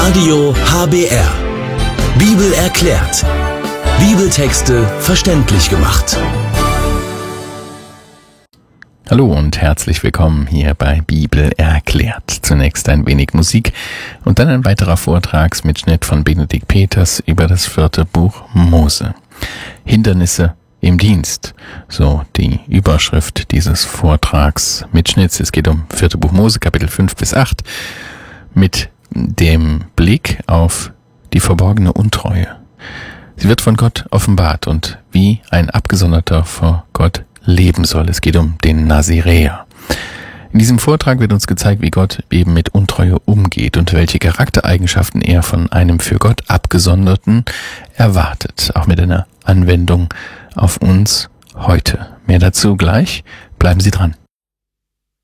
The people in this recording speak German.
Radio HBR. Bibel erklärt. Bibeltexte verständlich gemacht. Hallo und herzlich willkommen hier bei Bibel erklärt. Zunächst ein wenig Musik und dann ein weiterer Vortragsmitschnitt von Benedikt Peters über das 4. Buch Mose. Hindernisse im Dienst, so die Überschrift dieses Vortragsmitschnitts. Es geht um 4. Buch Mose, Kapitel 5 bis 8, mit dem Blick auf die verborgene Untreue. Sie wird von Gott offenbart und wie ein Abgesonderter vor Gott leben soll. Es geht um den Naziräer. In diesem Vortrag wird uns gezeigt, wie Gott eben mit Untreue umgeht und welche Charaktereigenschaften er von einem für Gott Abgesonderten erwartet. Auch mit einer Anwendung auf uns heute. Mehr dazu gleich. Bleiben Sie dran.